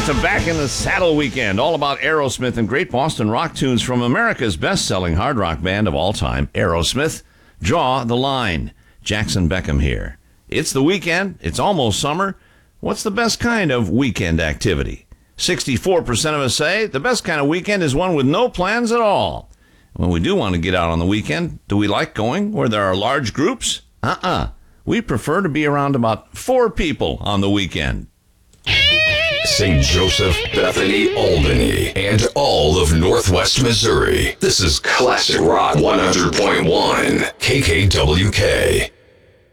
to Back in the Saddle Weekend, all about Aerosmith and great Boston rock tunes from America's best-selling hard rock band of all time, Aerosmith. Draw the line. Jackson Beckham here. It's the weekend. It's almost summer. What's the best kind of weekend activity? 64% of us say the best kind of weekend is one with no plans at all. When we do want to get out on the weekend, do we like going where there are large groups? We prefer to be around about 4 people on the weekend. St. Joseph, Bethany, Albany, and all of Northwest Missouri. This is Classic Rock 100.1 KKWK.